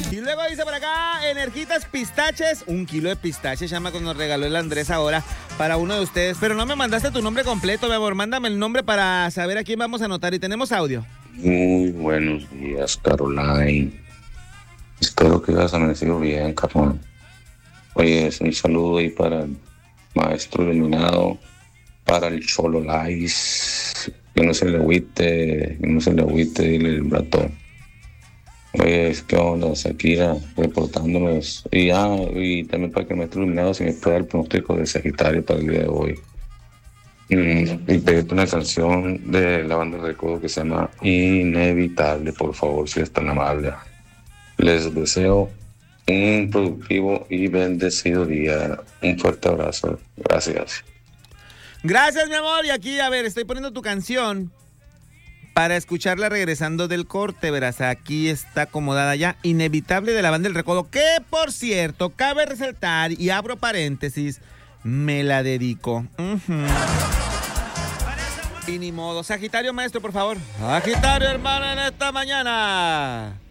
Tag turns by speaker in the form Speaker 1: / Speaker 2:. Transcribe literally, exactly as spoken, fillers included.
Speaker 1: Y luego dice por acá, Energitas Pistaches, un kilo de pistaches, llama cuando nos regaló el Andrés ahora para uno de ustedes. Pero no me mandaste tu nombre completo, mi amor, mándame el nombre para saber a quién vamos a anotar. Y tenemos audio.
Speaker 2: Muy buenos días, Caroline. Espero que hayas amanecido bien, Carmen. Oye, es un saludo ahí para el maestro iluminado, para el Cholo Lais, que no se le agüite, que no se le agüite, dile el ratón. Oye, ¿qué onda? Shakira reportándonos. Y, ah, y también para que el maestro iluminado se me pueda dar el pronóstico de Sagitario para el día de hoy. Mm, y pedirte una canción de la banda de recodo que se llama Inevitable, por favor, si es tan amable. Les deseo un productivo y bendecido día. Un fuerte abrazo. Gracias.
Speaker 1: Gracias, mi amor. Y aquí, a ver, estoy poniendo tu canción para escucharla regresando del corte, verás, aquí está acomodada ya, Inevitable de la banda del recodo, que por cierto, cabe resaltar, y abro paréntesis, me la dedico. Uh-huh. Y ni modo. Sagitario, maestro, por favor. Sagitario, hermano, en esta mañana.